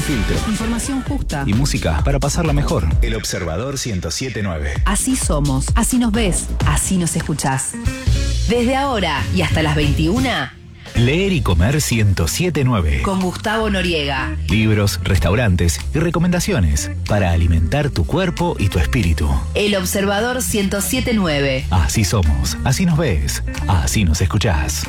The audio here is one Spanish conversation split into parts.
filtro. Información justa. Y música para pasarla mejor. El Observador 107.9. Así somos, así nos ves, así nos escuchás. Desde ahora y hasta las 21, Leer y Comer 107.9. con Gustavo Noriega. Libros, restaurantes y recomendaciones para alimentar tu cuerpo y tu espíritu. El Observador 107.9. Así somos, así nos ves, así nos escuchás.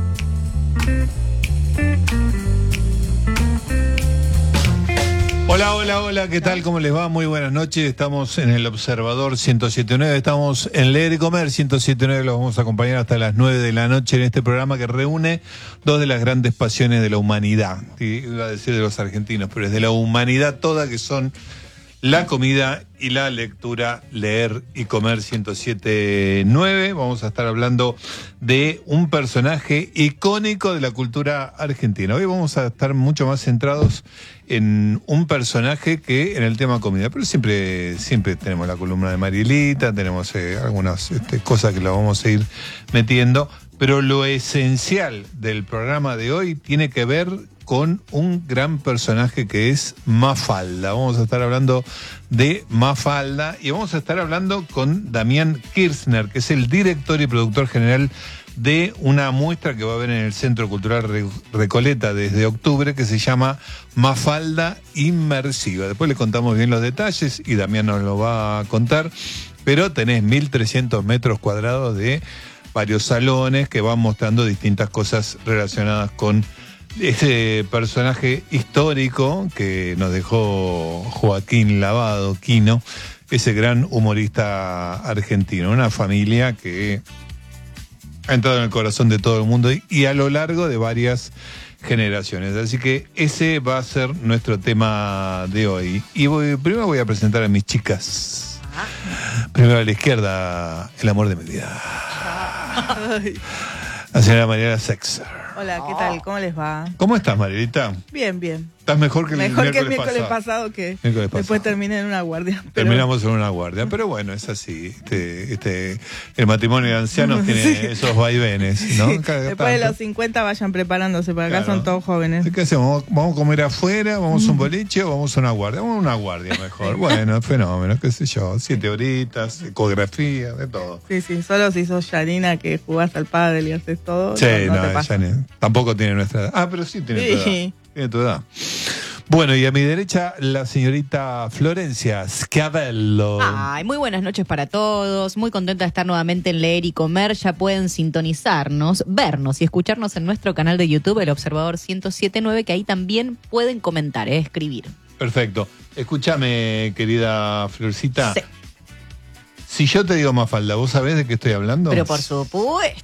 Hola, hola, hola, ¿qué tal? ¿Cómo les va? Muy buenas noches. Estamos en el Observador 107.9, estamos en Leer y Comer 107.9, los vamos a acompañar hasta las 9 de la noche en este programa que reúne dos de las grandes pasiones de la humanidad. Iba a decir de los argentinos, pero es de la humanidad toda, que son la comida y la lectura. Leer y Comer 107.9. Vamos a estar hablando de un personaje icónico de la cultura argentina. Hoy vamos a estar mucho más centrados en un personaje que en el tema comida, pero siempre tenemos la columna de Marielita, tenemos algunas cosas que la vamos a ir metiendo, pero lo esencial del programa de hoy tiene que ver con un gran personaje que es Mafalda. Vamos a estar hablando de Mafalda y vamos a estar hablando con Damián Kirchner, que es el director y productor general de una muestra que va a haber en el Centro Cultural Recoleta desde octubre, que se llama Mafalda Inmersiva. Después le contamos bien los detalles y Damián nos lo va a contar, pero tenés 1.300 metros cuadrados de varios salones que van mostrando distintas cosas relacionadas con ese personaje histórico que nos dejó Joaquín Lavado, Quino, ese gran humorista argentino. Una familia que ha entrado en el corazón de todo el mundo y a lo largo de varias generaciones. Así que ese va a ser nuestro tema de hoy. Y primero voy a presentar a mis chicas. Primero a la izquierda, el amor de mi vida. La señora Mariela Sexer. Hola, ¿qué tal? ¿Cómo les va? ¿Cómo estás, Marielita? Bien, bien. ¿Estás mejor que el miércoles pasado que miércoles pasado. Después terminé en una guardia. Terminamos en una guardia, pero bueno, es así. El matrimonio de ancianos tiene esos vaivenes, ¿no? Después de los 50 vayan preparándose, para acá son todos jóvenes. ¿Qué hacemos? ¿Vamos a comer afuera? ¿Vamos a un boliche o vamos a una guardia? Vamos a una guardia mejor. Bueno, fenómeno, qué sé yo. 7 horitas, ecografía, de todo. Sí, solo si sos Yanina que jugás al pádel y haces todo. Sí, no Yanina tampoco tiene nuestra edad. Ah, pero sí tiene tu edad. Tiene tu edad. Bueno, y a mi derecha, la señorita Florencia Schiavello. Ay, muy buenas noches para todos. Muy contenta de estar nuevamente en Leer y Comer. Ya pueden sintonizarnos, vernos y escucharnos en nuestro canal de YouTube, El Observador 107.9, que ahí también pueden comentar, escribir. Perfecto. Escúchame, querida Florcita. Sí. Si yo te digo Mafalda, ¿vos sabés de qué estoy hablando? Pero por supuesto.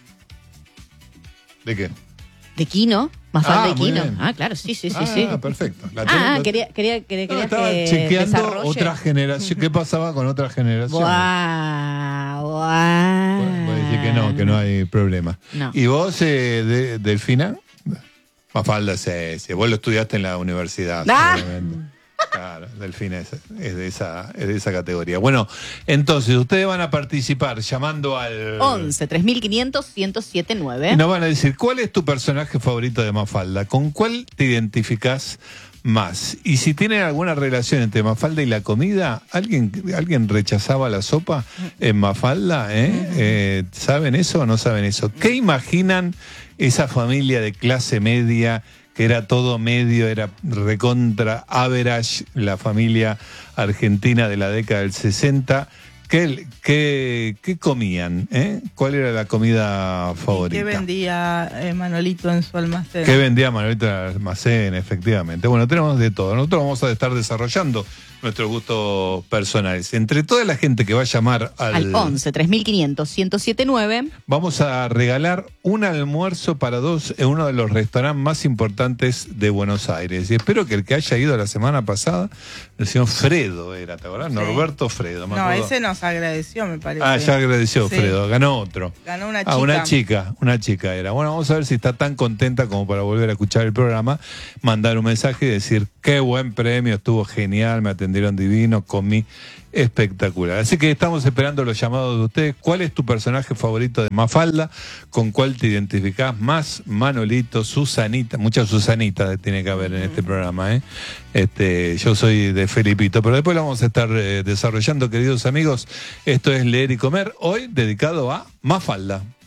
¿De qué? De Quino. Mafalda y Quino. Bien. Claro, sí. Perfecto. Quería estaba chequeando desarrolle. otra generación. ¿Qué pasaba con otra generación? Guau. Voy a decir que no hay problema. No. ¿Y vos, Delfina? Mafalda, sí. Vos lo estudiaste en la universidad. Seguramente. Claro, Delfina es de esa categoría. Bueno, entonces ustedes van a participar llamando al 11 3500 1079. y nos van a decir cuál es tu personaje favorito de Mafalda, con cuál te identificás más, y si tienen alguna relación entre Mafalda y la comida. ¿Alguien rechazaba la sopa en Mafalda? ¿Saben eso o no saben eso? ¿Qué imaginan esa familia de clase media que era todo medio, era recontra average, la familia argentina de la década del 60? ¿Qué comían? ¿Cuál era la comida favorita? ¿Qué vendía Manolito en su almacén? ¿Qué vendía Manolito en el almacén? Efectivamente. Bueno, tenemos de todo. Nosotros vamos a estar desarrollando nuestros gustos personales. Entre toda la gente que va a llamar al 11 3500 1079, vamos a regalar un almuerzo para dos en uno de los restaurantes más importantes de Buenos Aires. Y espero que el que haya ido la semana pasada, el señor Fredo era, ¿te acordás? Sí. Norberto Fredo. No, ese nos agradeció, me parece. Ya agradeció, sí. Fredo. Ganó otro. Ganó una chica. Una chica era. Bueno, vamos a ver si está tan contenta como para volver a escuchar el programa, mandar un mensaje y decir Qué buen premio, estuvo genial, me atendieron divino, comí espectacular. Así que estamos esperando los llamados de ustedes. ¿Cuál es tu personaje favorito de Mafalda? ¿Con cuál te identificás más? Manolito, Susanita, muchas Susanitas tiene que haber en este programa, yo soy de Felipito, pero después lo vamos a estar desarrollando, queridos amigos. Esto es Leer y Comer, hoy dedicado a Mafalda.